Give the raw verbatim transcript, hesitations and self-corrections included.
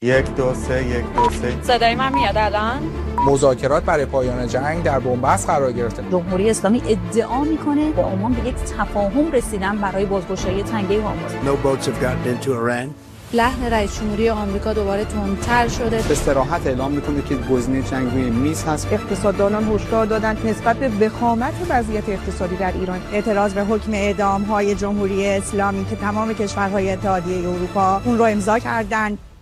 یک دو سه یک دو سه. صدای من میاد الان؟ مذاکرات برای پایان جنگ در بنبست قرار گرفته. جمهوری اسلامی ادعا میکنه با عمان به یک تفاهم رسیدن برای بازگشایی تنگه هرمز. No boats have gotten into Iran. لحن رئیس جمهوری آمریکا دوباره تندتر شده. به صراحت اعلام میکنه که گزینه جنگ روی میز هست. اقتصاددانان هشدار دادند نسبت به وخامت وضعیت اقتصادی در ایران اعتراض به حکم اعدام‌های جمهوری اسلامی که تمام کشورهای اتحادیه اروپا اون رو امضا کردند